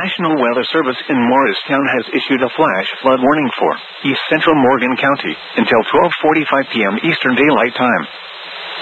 National Weather Service in Morristown has issued a flash flood warning for East Central Morgan County until 12:45 p.m. Eastern Daylight Time.